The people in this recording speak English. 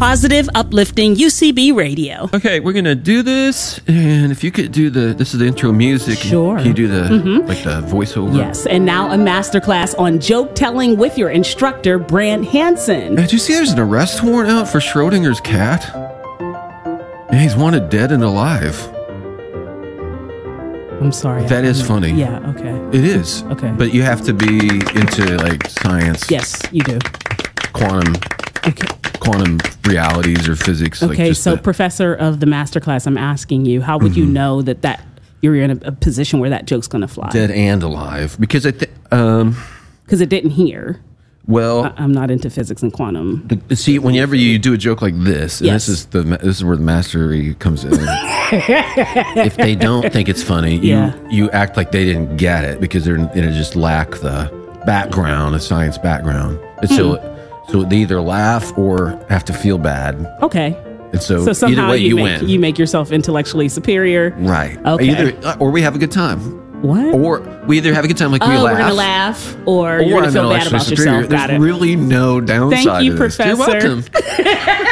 positive, uplifting UCB radio. Okay, we're gonna do this, and if you could do this is the intro music. Sure. Can you do the like the voiceover? Yes, and now a masterclass on joke telling with your instructor, Brant Hansen. Did you see there's an arrest warrant out for Schrodinger's cat? Yeah, he's wanted dead and alive. I'm sorry. That is funny. Yeah, okay. It is. Okay. But you have to be into like science. Yes, you do. Quantum realities or physics. Okay, like so professor of the masterclass, I'm asking you, how would you know that you're in a position where that joke's going to fly? Dead and alive. Because I think... Because it didn't hear. Well... I'm not into physics and quantum. See, whenever you do a joke like this, and Yes. this is where the mastery comes in. If they don't think it's funny, you act like they didn't get it because they just lack the background, a science background. And so they either laugh or have to feel bad. Okay. And so somehow either way, you win. You make yourself intellectually superior. Right. Okay. Or we have a good time. What? Or we either have a good time, like we laugh. We're going to laugh, or you're going to I'm feel bad intellectually about superior. yourself. Got There's it. really no downside Thank you, to this. Professor. You're welcome.